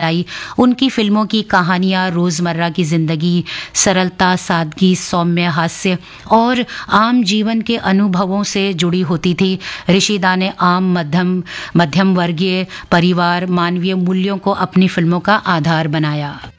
आई। उनकी फिल्मों की कहानियां रोजमर्रा की जिंदगी, सरलता, सादगी, सौम्य हास्य और आम जीवन के अनुभवों से जुड़ी होती थी। ऋषिदा ने आम मध्यम वर्गीय परिवार, मानवीय मूल्यों को अपनी फिल्मों का आधार बनाया।